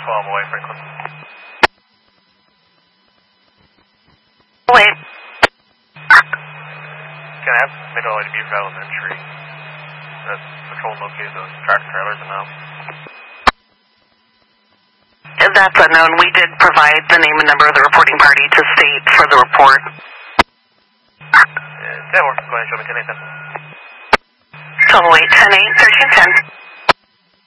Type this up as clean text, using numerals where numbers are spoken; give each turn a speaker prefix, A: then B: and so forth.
A: 12 away, Franklin.
B: Wait.
A: Can I have middle of Dubuque Elementary? That's patrol located those tractor trailers and now.
B: That's unknown. We did provide the name and number of the reporting party to state for the report.
A: That works. Go ahead and show me 10-8 then.
B: 1208, 10-8, 1310.